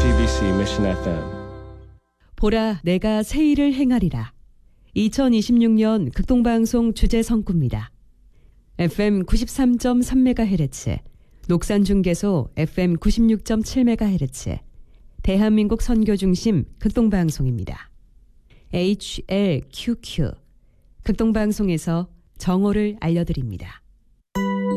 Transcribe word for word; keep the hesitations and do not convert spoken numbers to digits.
지비씨 Mission 에프엠. 보라 내가 새 일을 행하리라. 이천이십육 년 극동방송 주제 성구입니다. 에프엠 구십삼 점 삼 메가헤르츠, 녹산중계소 에프엠 구십육 점 칠 메가헤르츠, 대한민국 선교중심 극동방송입니다. 에이치엘큐큐, 극동방송에서 정오를 알려드립니다.